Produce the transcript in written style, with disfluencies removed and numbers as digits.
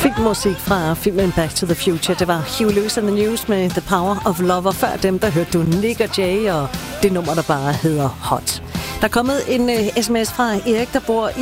Filmmusik fra filmen Back to the Future. Det var Huey Lewis and the News med The Power of Love, og før dem, der hørte du Nick og Jay og det nummer, der bare hedder Hot. Der er kommet en sms fra Erik, der bor